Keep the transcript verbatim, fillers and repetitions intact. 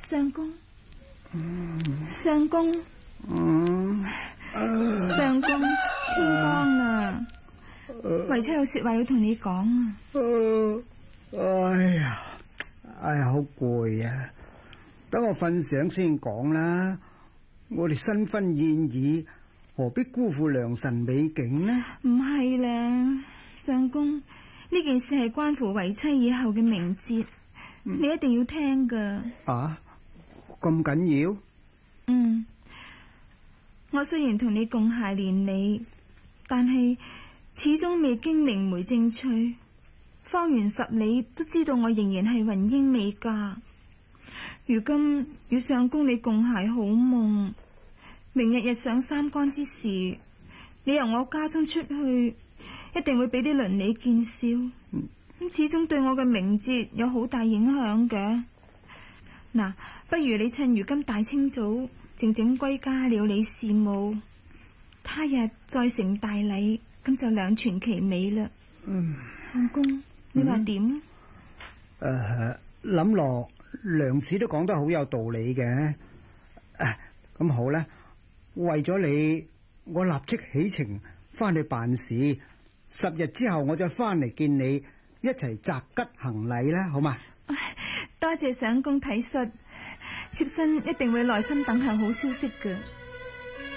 相公，相公， 嗯， 相公，天光啦，為妻有說話要同你講啊。 哎呀，哎呀，好攰啊！等我瞓醒先講啦。我哋新婚燕爾，何必辜負良辰美景呢？ 唔係啦，相公，呢件事係關乎為妻以後嘅名節，嗯、你一定要聽噶。 啊，咁緊要？ 嗯，我雖然同你共諧連理，但係始終未經靈媒正娶，方圓十里都知道我仍然係雲英未嫁。如今與相公你共諧好夢，明日日上三竿之時，你由我家中出去，一定會俾啲鄰里見笑，咁、嗯、始終對我嘅名節有好大影響嘅。嗱，不如你趁如今大清早靜靜歸家料理事務，他日再成大禮，咁就兩全其美啦。嗯，相公，你話點？誒、 嗯，諗落娘子都講得好有道理嘅。誒、啊，咁好啦，為咗你，我立即起程翻去辦事，十日之後我再翻嚟見你，一齊擇吉行禮啦，好嘛？ 多謝相公體恤，妾身一定會耐心等候好消息嘅。